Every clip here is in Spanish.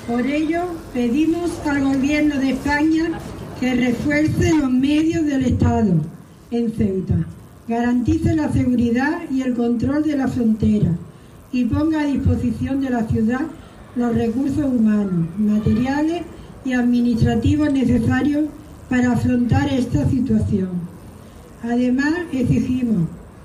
Por ello, pedimos al Gobierno de España que refuerce los medios del Estado en Ceuta, garantice la seguridad y el control de la frontera y ponga a disposición de la ciudad los recursos humanos, materiales y administrativos necesarios para afrontar esta situación. Además, exigimos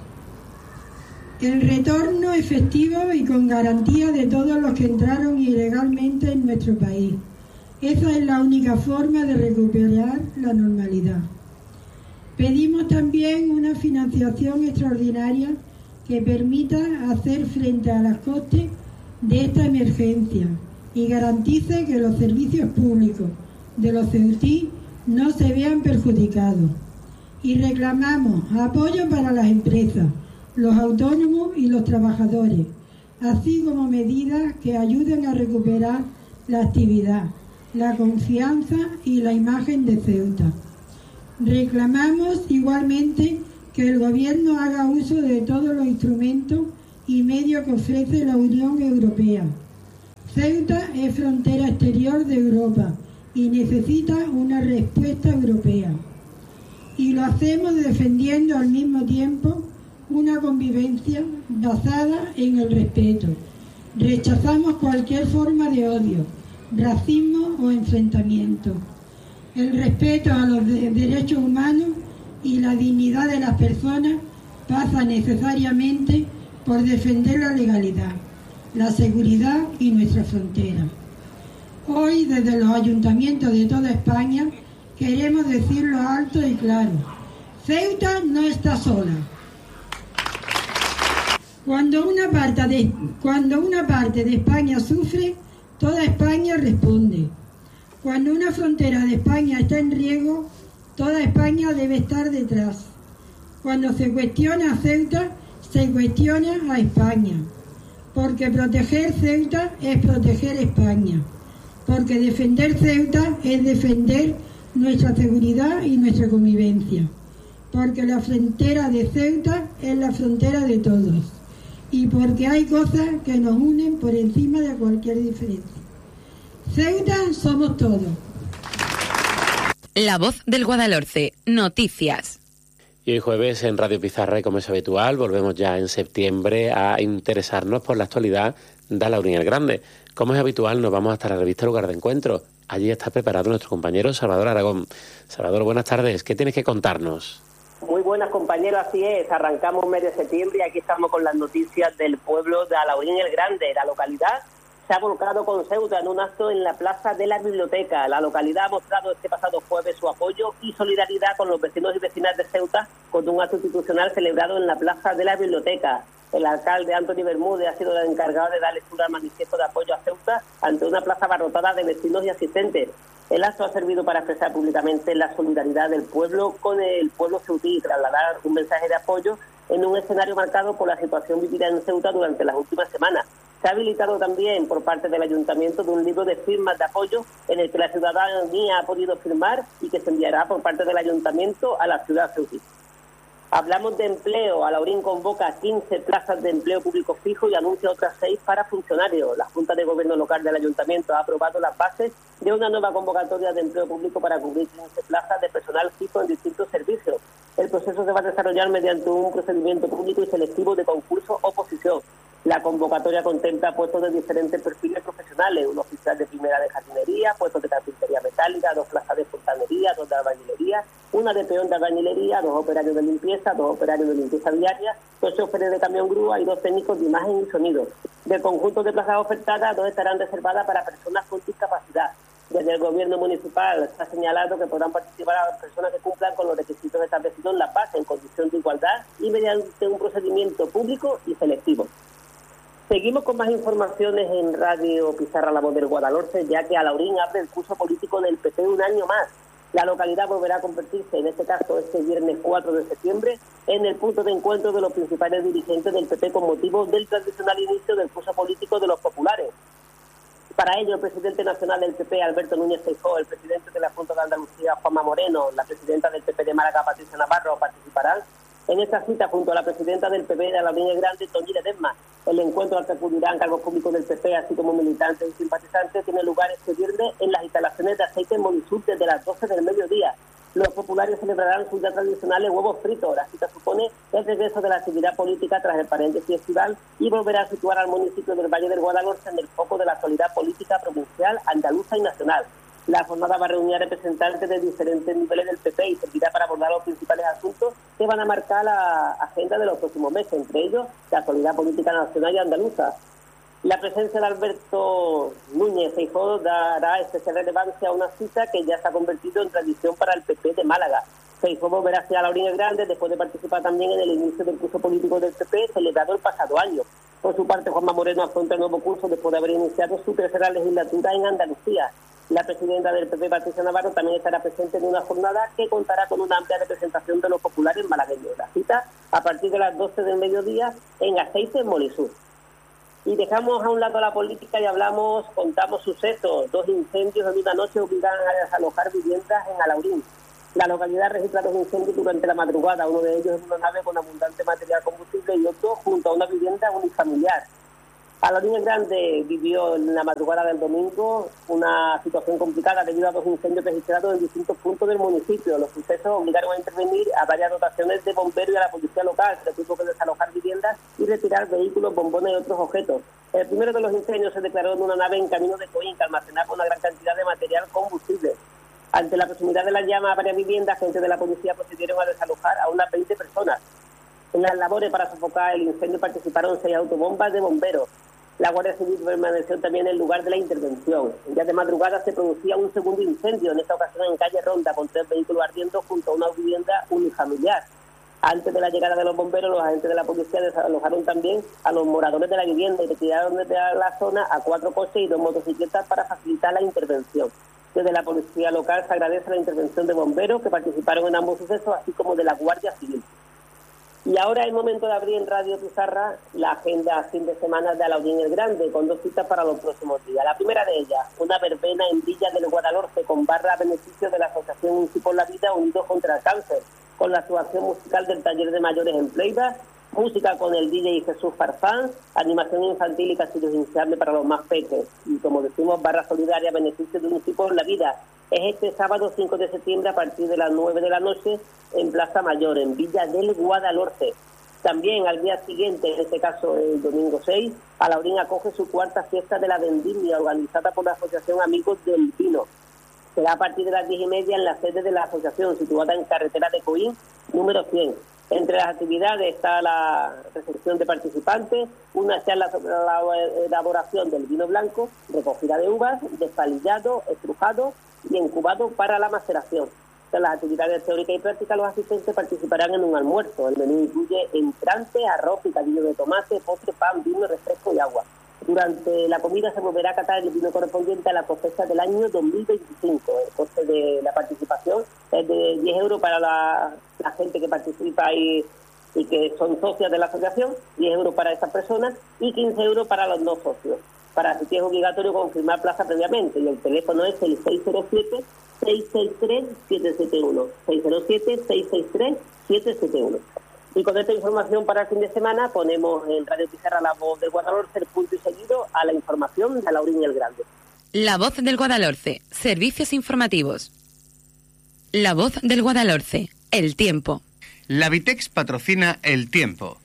el retorno efectivo y con garantía de todos los que entraron ilegalmente en nuestro país. Esa es la única forma de recuperar la normalidad. Pedimos también una financiación extraordinaria que permita hacer frente a los costes de esta emergencia y garantice que los servicios públicos de los ceutíes no se vean perjudicados. Y reclamamos apoyo para las empresas, los autónomos y los trabajadores, así como medidas que ayuden a recuperar la actividad, la confianza y la imagen de Ceuta. Reclamamos igualmente que el Gobierno haga uso de todos los instrumentos y medios que ofrece la Unión Europea. Ceuta es frontera exterior de Europa y necesita una respuesta europea. Y lo hacemos defendiendo al mismo tiempo una convivencia basada en el respeto. Rechazamos cualquier forma de odio, racismo o enfrentamiento. El respeto a los derechos humanos y la dignidad de las personas pasa necesariamente por defender la legalidad, la seguridad y nuestra frontera. Hoy, desde los ayuntamientos de toda España, queremos decirlo alto y claro: Ceuta no está sola. Cuando una parte de España sufre, toda España responde. Cuando una frontera de España está en riesgo, toda España debe estar detrás. Cuando se cuestiona a Ceuta, se cuestiona a España. Porque proteger Ceuta es proteger España. Porque defender Ceuta es defender nuestra seguridad y nuestra convivencia. Porque la frontera de Ceuta es la frontera de todos. Y porque hay cosas que nos unen por encima de cualquier diferencia. Ceuta somos todos. La Voz del Guadalhorce, noticias. Y hoy jueves en Radio Pizarra, y como es habitual, volvemos ya en septiembre a interesarnos por la actualidad de Alhaurín el Grande. Como es habitual, nos vamos hasta la revista Lugar de Encuentro. Allí está preparado nuestro compañero Salvador Aragón. Salvador, buenas tardes. ¿Qué tienes que contarnos? Muy buenas, compañeros, así es. Arrancamos mes de septiembre y aquí estamos con las noticias del pueblo de Alhaurín el Grande. La localidad se ha volcado con Ceuta en un acto en la plaza de la biblioteca. La localidad ha mostrado este pasado jueves su apoyo y solidaridad con los vecinos y vecinas de Ceuta con un acto institucional celebrado en la plaza de la biblioteca. El alcalde Antoni Bermúdez ha sido el encargado de dar lectura al manifiesto de apoyo a Ceuta ante una plaza abarrotada de vecinos y asistentes. El acto ha servido para expresar públicamente la solidaridad del pueblo con el pueblo ceutí y trasladar un mensaje de apoyo en un escenario marcado por la situación vivida en Ceuta durante las últimas semanas. Se ha habilitado también por parte del Ayuntamiento de un libro de firmas de apoyo en el que la ciudadanía ha podido firmar y que se enviará por parte del Ayuntamiento a la ciudad ceutí. Hablamos de empleo. Alhaurín convoca 15 plazas de empleo público fijo y anuncia otras 6 para funcionarios. La Junta de Gobierno Local del Ayuntamiento ha aprobado las bases de una nueva convocatoria de empleo público para cubrir 15 plazas de personal fijo en distintos servicios. El proceso se va a desarrollar mediante un procedimiento público y selectivo de concurso-oposición. La convocatoria contempla puestos de diferentes perfiles profesionales: un oficial de primera de jardinería, puestos de carpintería metálica, 2 plazas de fontanería, 2 de albañilería, una de peón de albañilería, 2 operarios de limpieza, 2 operarios de limpieza diaria, 2 choferes de camión grúa y 2 técnicos de imagen y sonido. Del conjunto de plazas ofertadas, 2 estarán reservadas para personas con discapacidad. Desde el Gobierno municipal se ha señalado que podrán participar a las personas que cumplan con los requisitos establecidos en la base en condición de igualdad y mediante un procedimiento público y selectivo. Seguimos con más informaciones en Radio Pizarra, La Voz del Guadalhorce, ya que Alhaurín abre el curso político del PP un año más. La localidad volverá a convertirse, en este caso este viernes 4 de septiembre, en el punto de encuentro de los principales dirigentes del PP con motivo del tradicional inicio del curso político de los populares. Para ello, el presidente nacional del PP, Alberto Núñez Feijóo, el presidente de la Junta de Andalucía, Juanma Moreno, la presidenta del PP de Málaga, Patricia Navarro, participarán, En esta cita, junto a la presidenta del PP de la Unión Grande, Toñi Ledesma, el encuentro al que acudirán cargos públicos del PP, así como militantes y simpatizantes, tiene lugar este viernes en las instalaciones de Aceite en Molisur desde las 12 del mediodía. Los populares celebrarán sus ya tradicionales huevos fritos. La cita supone el regreso de la actividad política tras el paréntesis estival y volverá a situar al municipio del Valle del Guadalhorce en el foco de la actualidad política provincial, andaluza y nacional. La jornada va a reunir a representantes de diferentes niveles del PP y servirá para abordar los principales asuntos que van a marcar la agenda de los próximos meses, entre ellos la actualidad política nacional y andaluza. La presencia de Alberto Núñez Feijóo dará especial relevancia a una cita que ya se ha convertido en tradición para el PP de Málaga. Feijóo volverá hacia la Orilla Grande después de participar también en el inicio del curso político del PP celebrado el pasado año. Por su parte, Juanma Moreno afronta el nuevo curso después de haber iniciado su tercera legislatura en Andalucía. La presidenta del PP, Patricia Navarro, también estará presente en una jornada que contará con una amplia representación de los populares malagueños. La cita a partir de las 12 del mediodía en Aceite, en Molisur. Y dejamos a un lado la política y contamos sucesos. 2 incendios en una noche obligan a desalojar viviendas en Alaurín. La localidad registra 2 incendios durante la madrugada, uno de ellos en una nave con abundante material combustible y otro junto a una vivienda unifamiliar. Alaurín el Grande vivió en la madrugada del domingo una situación complicada debido a 2 incendios registrados en distintos puntos del municipio. Los sucesos obligaron a intervenir a varias dotaciones de bomberos y a la policía local, que tuvo que desalojar viviendas y retirar vehículos, bombones y otros objetos. El primero de los incendios se declaró en una nave en camino de Coín, que almacenaba una gran cantidad de material combustible. Ante la proximidad de las llamas a varias viviendas, agentes de la policía procedieron a desalojar a unas 20 personas. En las labores para sofocar el incendio participaron 6 autobombas de bomberos. La Guardia Civil permaneció también en el lugar de la intervención. Ya de madrugada se producía un segundo incendio, en esta ocasión en calle Ronda, con 3 vehículos ardiendo junto a una vivienda unifamiliar. Antes de la llegada de los bomberos, los agentes de la policía desalojaron también a los moradores de la vivienda y retiraron desde la zona a 4 coches y 2 motocicletas para facilitar la intervención. Desde la policía local se agradece la intervención de bomberos que participaron en ambos sucesos, así como de la Guardia Civil. Y ahora es el momento de abrir en Radio Pizarra la agenda fin de semana de Alaurín el Grande, con 2 citas para los próximos días. La primera de ellas, una verbena en Villa del Guadalhorce con barra a beneficio de la Asociación Unci por la Vida Unidos contra el Cáncer, con la actuación musical del Taller de Mayores en playback, música con el DJ Jesús Farfán, animación infantil y castillos iniciables para los más pequeños. Y como decimos, barra solidaria a beneficio de Unci por la Vida. Es este sábado 5 de septiembre a partir de las 9 de la noche en Plaza Mayor, en Villa del Guadalhorce. También al día siguiente, en este caso el domingo 6, Alaurín acoge su 4ª fiesta de la vendimia organizada por la Asociación Amigos del Vino. Será a partir de las 10:30 en la sede de la asociación, situada en carretera de Coín, número 100. Entre las actividades está la recepción de participantes, una charla sobre la elaboración del vino blanco, recogida de uvas, despalillado, estrujado y incubado para la maceración. En las actividades teóricas y prácticas, los asistentes participarán en un almuerzo. El menú incluye entrante, arroz, picadillo de tomate, postre, pan, vino, refresco y agua. Durante la comida se volverá a catar el vino correspondiente a la cosecha del año 2025. El coste de la participación es de 10 euros para la gente que participa y que son socios de la asociación, 10 euros para estas personas y 15 euros para los no socios. Para asistir es obligatorio confirmar plaza previamente y el teléfono es el 607-663-771. 607-663-771. Y con esta información para el fin de semana ponemos en Radio Pizarra La Voz del Guadalhorce, el punto y seguido a la información de Alaurín el Grande. La Voz del Guadalhorce, servicios informativos. La Voz del Guadalhorce, el tiempo. La Vitex patrocina el tiempo.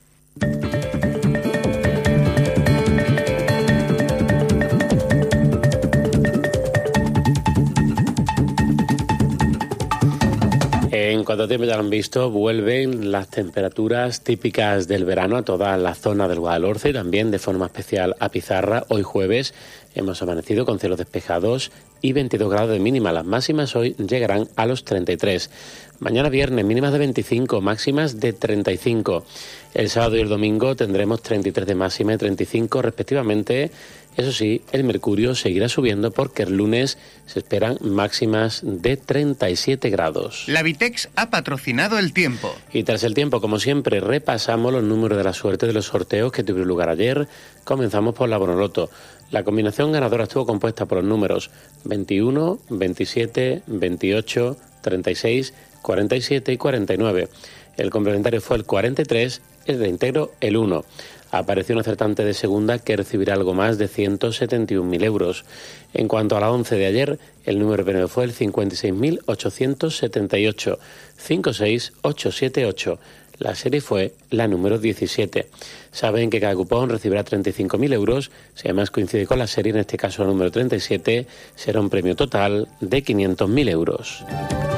En cuanto a tiempo ya lo han visto, vuelven las temperaturas típicas del verano a toda la zona del Guadalhorce y también de forma especial a Pizarra. Hoy jueves hemos amanecido con cielos despejados y 22 grados de mínima. Las máximas hoy llegarán a los 33. Mañana viernes mínimas de 25, máximas de 35. El sábado y el domingo tendremos 33 de máxima y 35 respectivamente. Eso sí, el mercurio seguirá subiendo porque el lunes se esperan máximas de 37 grados. La Vitex ha patrocinado el tiempo. Y tras el tiempo, como siempre, repasamos los números de la suerte de los sorteos que tuvieron lugar ayer. Comenzamos por la Bonoloto. La combinación ganadora estuvo compuesta por los números 21, 27, 28, 36, 47 y 49. el complementario fue el 43, el reintegro el 1. Apareció un acertante de segunda que recibirá algo más de 171.000 euros. En cuanto a la 11 de ayer, el número premio fue el 56.878, 56878. La serie fue la número 17. Saben que cada cupón recibirá 35.000 euros. Si además coincide con la serie, en este caso la número 37, será un premio total de 500.000 euros.